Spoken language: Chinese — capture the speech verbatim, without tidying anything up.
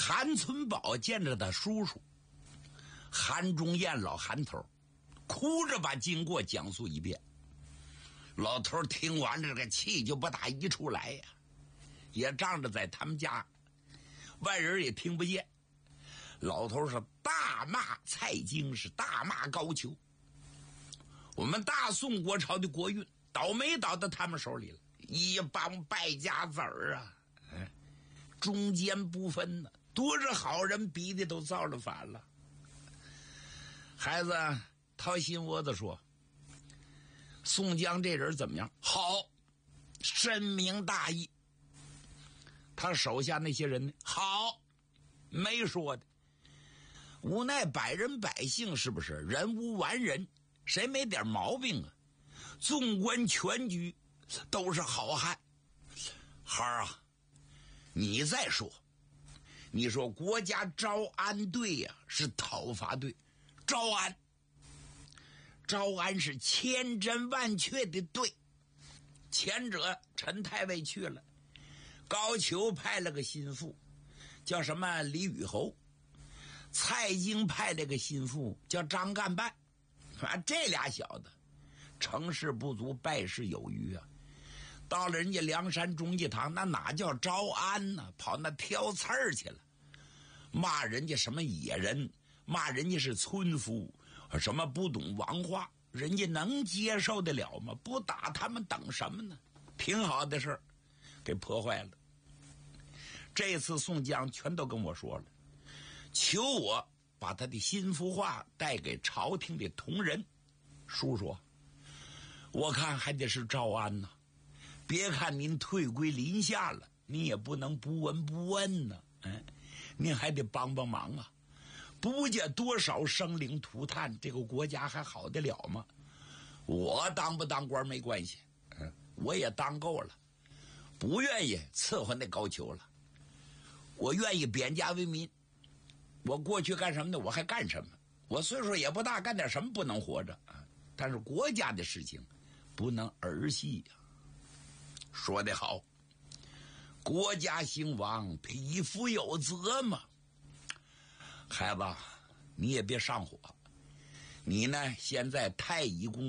韩存宝见着他叔叔韩忠彦老韩头，哭着把经过讲述一遍。老头听完这个气就不打一处来呀，也仗着在他们家外人也听不见。老头是大骂蔡京，是大骂高俅，我们大宋国朝的国运倒霉倒到他们手里了，一帮败家子儿啊，哎，中间不分呢，多少好人逼的都造了反了。孩子掏心窝子说，宋江这人怎么样？好，深明大义。他手下那些人呢？好，没说的。无奈百人百姓是不是人无完人，谁没点毛病啊？纵观全局都是好汉。孩儿啊，你再说，你说国家招安队呀、啊、是讨伐队，招安招安是千真万确的对。前者陈太尉去了，高俅派了个心腹叫什么李宇侯，蔡京派了个心腹叫张干办，啊，这俩小子成事不足败事有余啊。到了人家梁山忠义堂，那哪叫招安呢？跑那挑刺儿去了，骂人家什么野人，骂人家是村夫，什么不懂王话，人家能接受得了吗？不打他们等什么呢？挺好的事儿给破坏了。这次宋江全都跟我说了，求我把他的心腹话带给朝廷的同仁。叔叔，我看还得是招安呐、啊。别看您退归林下了，你也不能不闻不问呢、啊。哎，您还得帮帮忙啊！不见多少生灵涂炭，这个国家还好得了吗？我当不当官没关系，嗯，我也当够了，不愿意伺候那高俅了。我愿意贬家为民。我过去干什么呢？我还干什么？我岁数也不大，干点什么不能活着啊？但是国家的事情不能儿戏呀、啊。说得好，国家兴亡，匹夫有责嘛。孩子，你也别上火。你呢，现在太乙宫